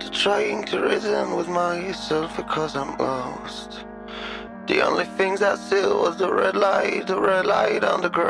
trying to reason with myself because I'm lost. The only things I see was the red light on the ground.